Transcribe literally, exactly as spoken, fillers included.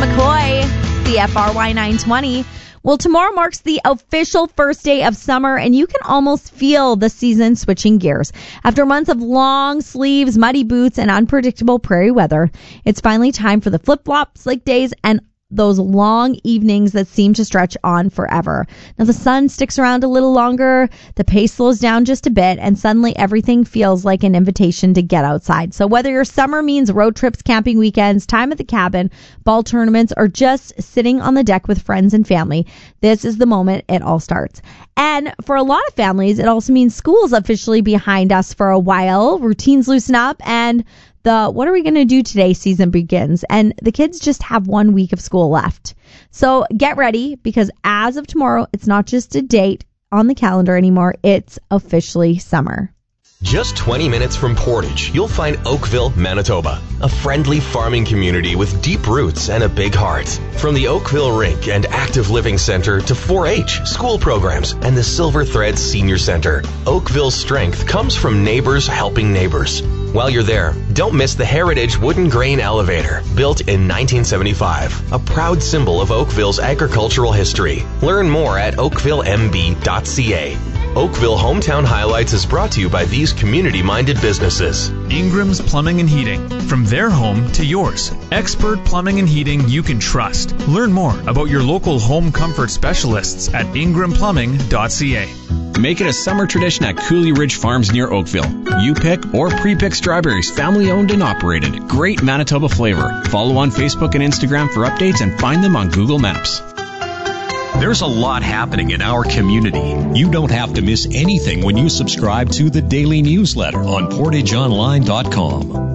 McCoy, C F R Y nine twenty. Well, tomorrow marks the official first day of summer, and you can almost feel the season switching gears. After months of long sleeves, muddy boots, and unpredictable prairie weather, it's finally time for the flip-flop, slick days, and those long evenings that seem to stretch on forever. Now, the sun sticks around a little longer, the pace slows down just a bit, and suddenly everything feels like an invitation to get outside. So whether your summer means road trips, camping weekends, time at the cabin, ball tournaments, or just sitting on the deck with friends and family, this is the moment it all starts. And for a lot of families, it also means school's officially behind us for a while, routines loosen up, and the what are we going to do today season begins, and the kids just have one week of school left. So get ready, because as of tomorrow, it's not just a date on the calendar anymore. It's officially summer. Just twenty minutes from Portage, you'll find Oakville, Manitoba, a friendly farming community with deep roots and a big heart. From the Oakville Rink and Active Living Center to four H, school programs, and the Silver Thread Senior Center, Oakville's strength comes from neighbors helping neighbors. While you're there, don't miss the Heritage Wooden Grain Elevator, built in nineteen seventy-five, a proud symbol of Oakville's agricultural history. Learn more at oakville m b dot c a. Oakville Hometown Highlights is brought to you by these community-minded businesses. Ingram's Plumbing and Heating. From their home to yours. Expert plumbing and heating you can trust. Learn more about your local home comfort specialists at ingram plumbing dot c a. Make it a summer tradition at Cooley Ridge Farms near Oakville. You pick or pre-pick strawberries, family owned and operated. Great Manitoba flavor. Follow on Facebook and Instagram for updates and find them on Google Maps. There's a lot happening in our community. You don't have to miss anything when you subscribe to the daily newsletter on portage online dot com.